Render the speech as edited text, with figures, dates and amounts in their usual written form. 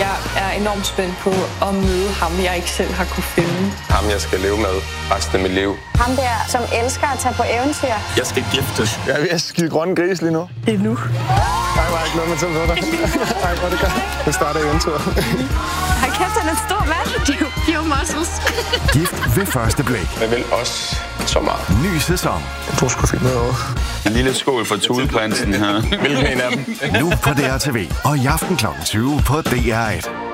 Jeg er enormt spændt på at møde ham, jeg ikke selv har kunne finde. Ham, jeg skal leve med resten af mit liv. Ham der, som elsker at tage på eventyr. Jeg skal giftes. Jeg er ved at skide grønne gris lige nu. Det er nu. Nej, var ikke noget med til at dig. Nej, hvor det godt. Nu starter eventyret. Hold kæft, han er en stor mand. De er jo muscles. Gift ved første blik. Jeg vil også så meget. Ny sæson. Du skulle finde noget over. En lille skål for Tudeprinsen her. Hvilken en af dem? Nu på DR TV og i aften kl. 20 på DR1.